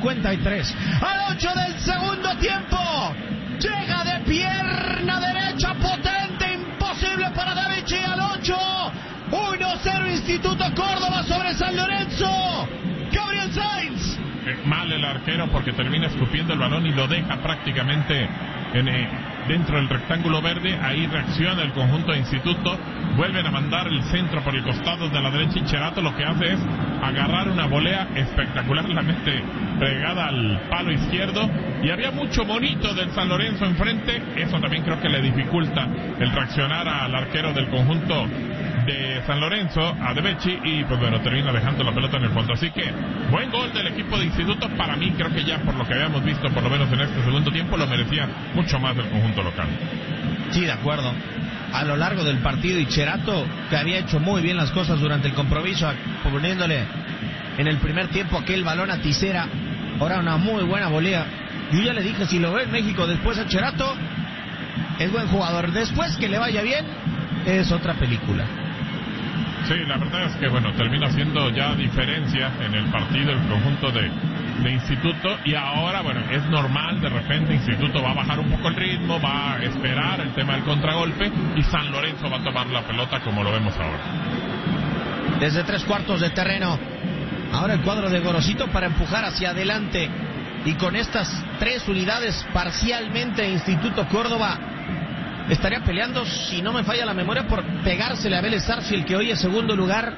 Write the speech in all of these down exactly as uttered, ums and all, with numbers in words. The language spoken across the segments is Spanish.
cincuenta y tres. Al ocho del segundo tiempo. Llega de pierna derecha potente, imposible para Da Vinci al ocho. uno cero Instituto Córdoba sobre San Lorenzo. Gabriel Sainz. Eh, mal el arquero porque termina escupiendo el balón y lo deja prácticamente en, eh, dentro del rectángulo verde. Ahí reacciona el conjunto de Instituto. Vuelven a mandar el centro por el costado de la derecha y Cherato lo que hace es agarrar una volea espectacular, la mete pegada al palo izquierdo y había mucho monito del San Lorenzo enfrente. Eso también creo que le dificulta el reaccionar al arquero del conjunto de San Lorenzo, a De Becci, y pues bueno, termina dejando la pelota en el fondo. Así que buen gol del equipo de Instituto. Para mí creo que ya por lo que habíamos visto, por lo menos en este segundo tiempo, lo merecía mucho más del conjunto local. Sí, de acuerdo. A lo largo del partido, y Cherato, que había hecho muy bien las cosas durante el compromiso, poniéndole en el primer tiempo aquel balón a Tisera, ahora una muy buena volea. Yo ya le dije, si lo ve en México después a Cherato, es buen jugador. Después que le vaya bien, es otra película. Sí, la verdad es que bueno, termina siendo ya diferencia en el partido el conjunto de, de Instituto, y ahora bueno, es normal, de repente Instituto va a bajar un poco el ritmo, va a esperar el tema del contragolpe y San Lorenzo va a tomar la pelota como lo vemos ahora. Desde tres cuartos de terreno, ahora el cuadro de Gorosito para empujar hacia adelante, y con estas tres unidades parcialmente Instituto Córdoba estaría peleando, si no me falla la memoria, por pegársele a Vélez Sarsfield, que hoy es segundo lugar.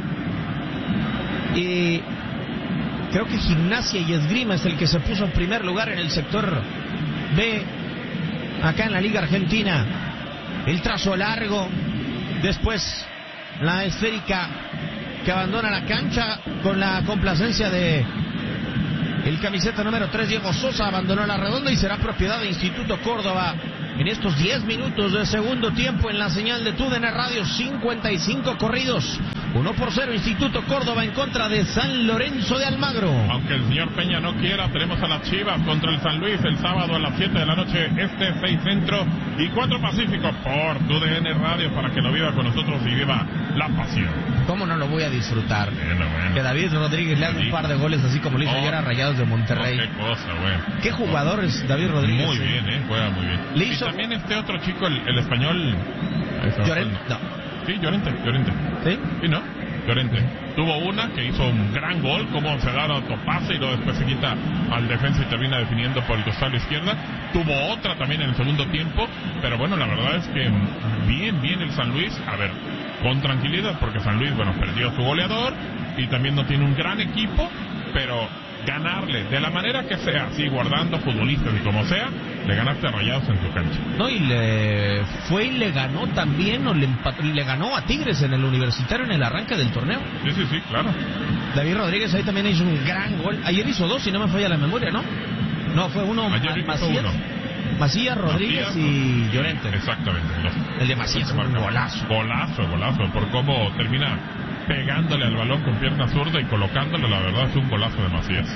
Y creo que Gimnasia y Esgrima es el que se puso en primer lugar en el sector B, acá en la Liga Argentina. El trazo largo, después la esférica que abandona la cancha con la complacencia de el camiseta número tres, Diego Sosa. Abandonó la redonda y será propiedad de Instituto Córdoba en estos diez minutos de segundo tiempo en la señal de T U D N Radio. Cincuenta y cinco corridos, uno por cero Instituto Córdoba en contra de San Lorenzo de Almagro. Aunque el señor Peña no quiera, tenemos a las Chivas contra el San Luis el sábado a las siete de la noche, este, seis Centro y cuatro Pacífico, por T U D N Radio, para que lo viva con nosotros y viva la pasión. ¿Cómo no lo voy a disfrutar? Bueno, bueno. Que David Rodríguez le haga un par de goles así como lo hizo oh, ayer a Rayados de Monterrey. Oh, qué cosa, güey. Qué jugador es David Rodríguez. Muy bien, eh, juega muy bien. Le hizo... Y también este otro chico, el, el español... Llorente, no. Sí, Llorente, Llorente. ¿Sí? Sí, ¿no? Llorente. Tuvo una que hizo un gran gol, como se da el autopase y luego después se quita al defensa y termina definiendo por el costado izquierda. Tuvo otra también en el segundo tiempo, pero bueno, la verdad es que bien, bien el San Luis. A ver, con tranquilidad, porque San Luis, bueno, perdió a su goleador y también no tiene un gran equipo, pero ganarle de la manera que sea, así guardando futbolistas y como sea, le ganaste a Rayados en tu cancha. No, y le fue y le ganó también, o le, empató, le ganó a Tigres en el Universitario en el arranque del torneo. Sí, sí, sí, claro. David Rodríguez ahí también hizo un gran gol. Ayer hizo dos, si no me falla la memoria, ¿no? No, fue uno. Ayer hizo Macías, uno. Macías, Rodríguez Macías, y Llorente. Exactamente. Los, el de Macías, un golazo. Golazo, golazo, por cómo termina pegándole al balón con pierna zurda y colocándole, la verdad es un golazo de Macías.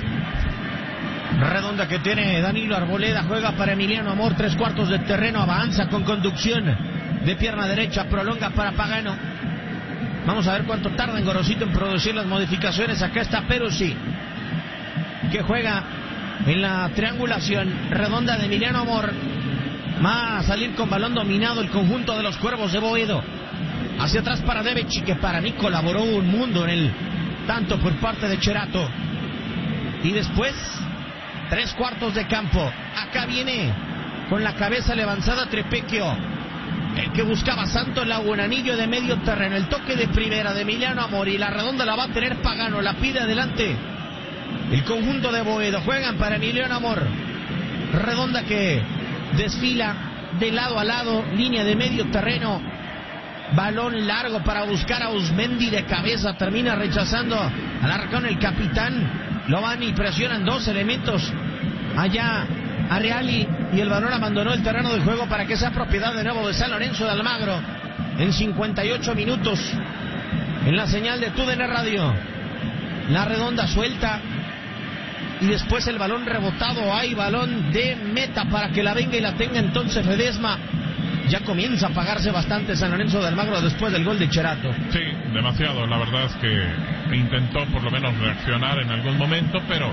Redonda que tiene Danilo Arboleda, juega para Emiliano Amor, tres cuartos de terreno, avanza con conducción de pierna derecha, prolonga para Pagano. Vamos a ver cuánto tarda en Gorosito en producir las modificaciones. Acá está Peruzzi, que juega en la triangulación redonda de Emiliano Amor. Va a salir con balón dominado el conjunto de los Cuervos de Boedo. Hacia atrás para De Becci, que para mí colaboró un mundo en el tanto por parte de Cherato. Y después, tres cuartos de campo. Acá viene con la cabeza levantada Trepecchio, el que buscaba Santos Laguna, anillo de medio terreno, el toque de primera de Emiliano Amor, y la redonda la va a tener Pagano, la pide adelante el conjunto de Boedo. Juegan para Emiliano Amor, redonda que desfila de lado a lado, línea de medio terreno, balón largo para buscar a Uzmendi de cabeza, termina rechazando al arcón el capitán. Lo van y presionan dos elementos allá a Reali, y el balón abandonó el terreno de juego para que sea propiedad de nuevo de San Lorenzo de Almagro en cincuenta y ocho minutos en la señal de T U D N Radio. La redonda suelta y después el balón rebotado. Hay balón de meta para que la venga y la tenga entonces Ledesma. Ya comienza a pagarse bastante San Lorenzo de Almagro después del gol de Cherato. Sí, demasiado. La verdad es que intentó por lo menos reaccionar en algún momento, pero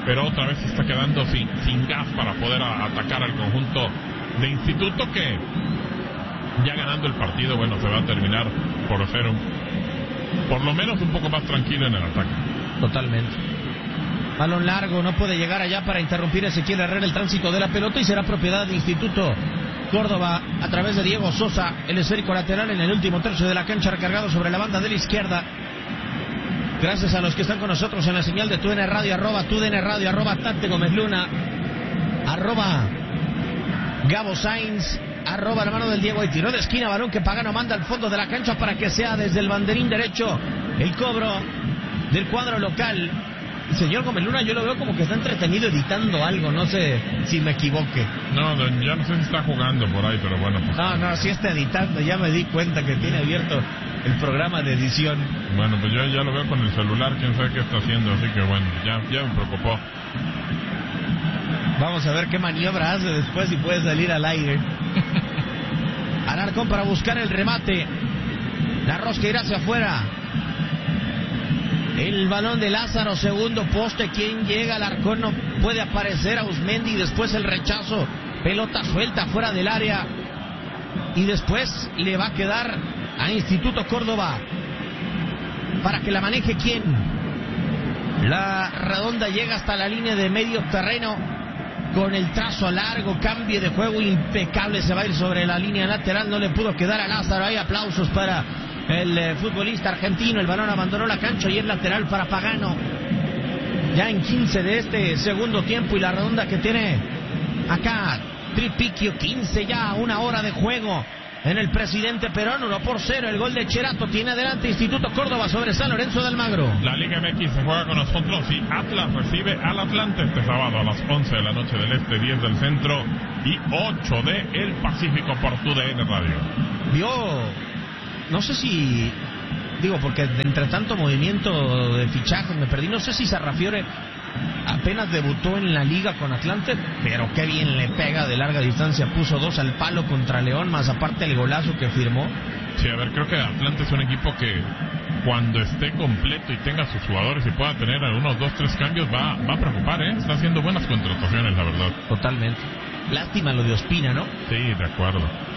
pero otra vez se está quedando sin, sin gas para poder a, atacar al conjunto de Instituto, que ya ganando el partido, bueno, se va a terminar por ser un, por lo menos un poco más tranquilo en el ataque. Totalmente. Balón largo, no puede llegar allá para interrumpir Ezequiel Herrera el tránsito de la pelota y será propiedad de Instituto Córdoba a través de Diego Sosa, el esférico lateral en el último tercio de la cancha, recargado sobre la banda de la izquierda. Gracias a los que están con nosotros en la señal de TUDN Radio, arroba TUDN Radio, arroba Tate Gómez Luna, arroba Gabo Sainz, arroba la mano del Diego y tiro de esquina, balón que Pagano manda al fondo de la cancha para que sea desde el banderín derecho el cobro del cuadro local. El señor Gómez Luna, yo lo veo como que está entretenido editando algo, no sé si me equivoque. No, ya no sé si está jugando por ahí, pero bueno. Pues... No, no, sí está editando, ya me di cuenta que tiene abierto el programa de edición. Bueno, pues yo ya lo veo con el celular, quién sabe qué está haciendo, así que bueno, ya, ya me preocupó. Vamos a ver qué maniobra hace después y puede salir al aire. Alarcón para buscar el remate. La rosca irá hacia afuera. El balón de Lázaro, segundo poste. ¿Quién llega? Alarcón no puede aparecer. A Uzmendi. Después el rechazo. Pelota suelta fuera del área. Y después le va a quedar a Instituto Córdoba para que la maneje. ¿Quién? La redonda llega hasta la línea de medio terreno con el trazo largo, cambio de juego impecable, se va a ir sobre la línea lateral, no le pudo quedar a Lázaro. Hay aplausos para el eh, futbolista argentino. El balón abandonó la cancha y es lateral para Pagano, ya en quince de este segundo tiempo. Y la redonda que tiene acá Tripiquio, quince ya, una hora de juego en el Presidente Perón, uno por cero. El gol de Cherato tiene adelante Instituto Córdoba sobre San Lorenzo de Almagro. La Liga M X se juega con nosotros y Atlas recibe al Atlante este sábado a las once de la noche del Este, diez del Centro y ocho de el Pacífico por TUDN Radio. Vio, no sé si, digo, porque de entre tanto movimiento de fichajes me perdí, no sé si Sarrafiore apenas debutó en la liga con Atlante, pero qué bien le pega de larga distancia. Puso dos al palo contra León, más aparte el golazo que firmó. Sí, a ver, creo que Atlante es un equipo que cuando esté completo y tenga sus jugadores y pueda tener algunos dos, tres cambios, va, va a preocupar, ¿eh? Está haciendo buenas contrataciones, la verdad. Totalmente. Lástima lo de Ospina, ¿no? Sí, de acuerdo.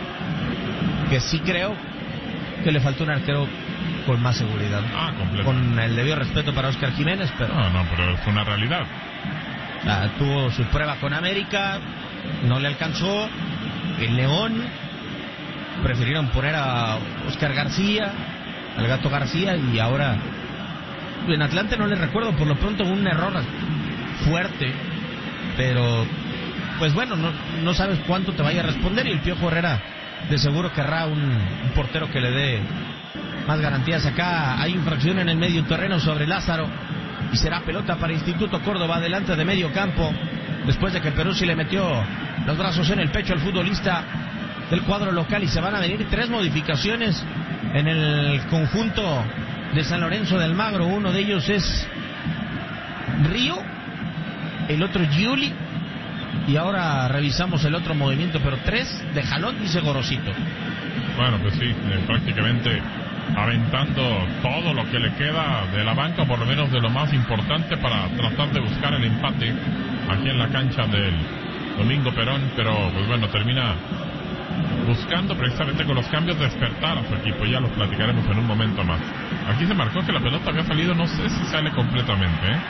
Que sí creo que le faltó un arquero con más seguridad. Ah, completo. Con el debido respeto para Oscar Jiménez, pero... No, no, pero es una realidad. Ah, tuvo su prueba con América, no le alcanzó. El León prefirieron poner a Oscar García, al Gato García, y ahora en Atlante no le recuerdo por lo pronto un error fuerte, pero pues bueno, no, no sabes cuánto te vaya a responder, y el Piojo Herrera de seguro querrá un, un portero que le dé más garantías. Acá hay infracción en el medio terreno sobre Lázaro y será pelota para Instituto Córdoba delante de medio campo, después de que Peruzzi le metió los brazos en el pecho al futbolista del cuadro local. Y se van a venir tres modificaciones en el conjunto de San Lorenzo de Almagro. Uno de ellos es Río, el otro Giuli, y ahora revisamos el otro movimiento, pero tres de jalón, dice Gorosito. Bueno, pues sí, eh, prácticamente aventando todo lo que le queda de la banca, por lo menos de lo más importante, para tratar de buscar el empate aquí en la cancha del Domingo Perón. Pero pues bueno, termina buscando precisamente con los cambios despertar a su equipo. Ya los platicaremos en un momento más. Aquí se marcó que la pelota había salido, no sé si sale completamente, ¿eh?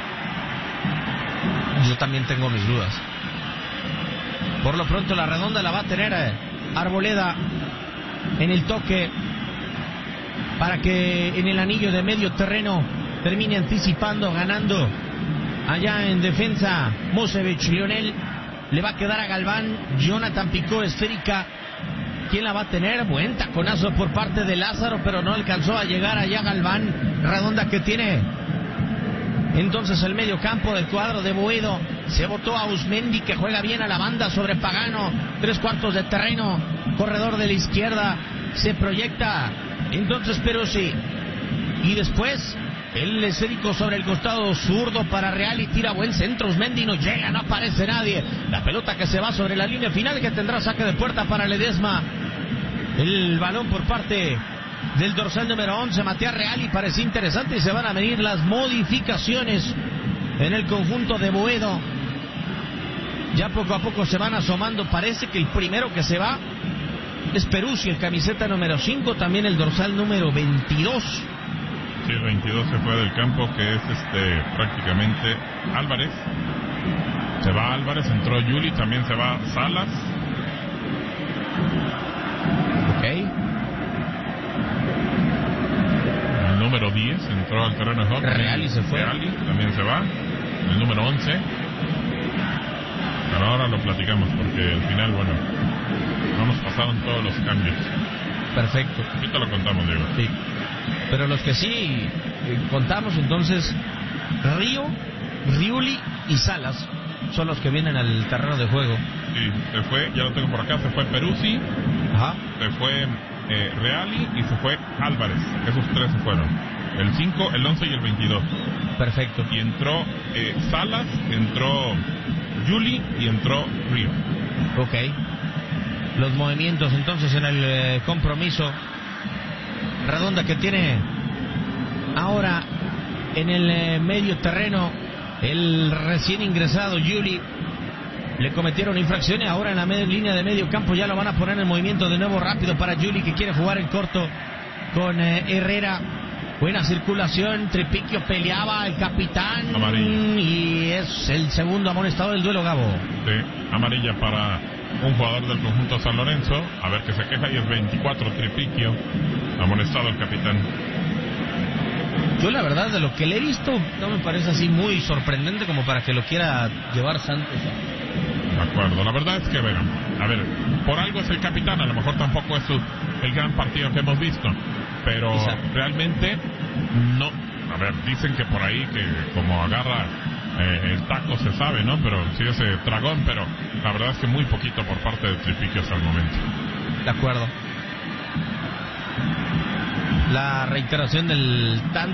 Yo también tengo mis dudas. Por lo pronto la redonda la va a tener eh, Arboleda en el toque, para que en el anillo de medio terreno termine anticipando, ganando allá en defensa Mosevich. Lionel le va a quedar a Galván. Jonathan picó esférica. ¿Quién la va a tener? Buen taconazo por parte de Lázaro, pero no alcanzó a llegar allá Galván. Redonda que tiene entonces el medio campo del cuadro de Boedo. Se botó a Uzmendi, que juega bien a la banda sobre Pagano. Tres cuartos de terreno, corredor de la izquierda. Se proyecta entonces Peruzzi, y después el esférico sobre el costado zurdo para Real y tira buen centro. Uzmendi no llega, no aparece nadie. La pelota que se va sobre la línea final, que tendrá saque de puerta para Ledesma. El balón por parte del dorsal número once, Matías Real, y parece interesante. Y se van a venir las modificaciones en el conjunto de Boedo. Ya poco a poco se van asomando. Parece que el primero que se va es Peruzzi, el camiseta número cinco, también el dorsal número veintidós. Sí, el veintidós se fue del campo, que es este prácticamente Álvarez. Se va Álvarez, entró Yuli, también se va Salas. Ok. El número diez entró al terreno de juego. Reali se fue. Reali también se va. El número once. Pero ahora lo platicamos porque al final, bueno, no nos pasaron todos los cambios. Perfecto. Ahorita lo contamos, Diego. Sí. Pero los que sí eh, contamos, entonces, Río, Riuli y Salas son los que vienen al terreno de juego. Sí, se fue, ya lo tengo por acá, se fue Peruzzi, Ajá. se fue eh, Reali y se fue Álvarez. Esos tres se fueron. El cinco, el once y el veintidós. Perfecto. Y entró eh, Salas, entró Yuli y entró Río. Ok. Los movimientos entonces en el eh, compromiso. Redonda que tiene ahora en el eh, medio terreno el recién ingresado Yuli. Le cometieron infracción y ahora en la media línea de medio campo ya lo van a poner en movimiento de nuevo rápido para Yuli, que quiere jugar en corto con eh, Herrera. Buena circulación, Tripiquio peleaba, el capitán. Amarilla. Y es el segundo amonestado del duelo, Gabo. Sí, amarilla para un jugador del conjunto San Lorenzo. A ver qué se queja, y es veinticuatro, Tripiquio. Amonestado el capitán. Yo la verdad de lo que le he visto no me parece así muy sorprendente como para que lo quiera llevar Santos. De acuerdo, la verdad es que, bueno, a ver, por algo es el capitán, a lo mejor tampoco es su, el gran partido que hemos visto, pero Quizá. realmente no, a ver, dicen que por ahí que como agarra eh, el taco se sabe, ¿no? Pero sí ese dragón, pero la verdad es que muy poquito por parte de Tripiquio hasta el momento. De acuerdo. La reiteración del tanto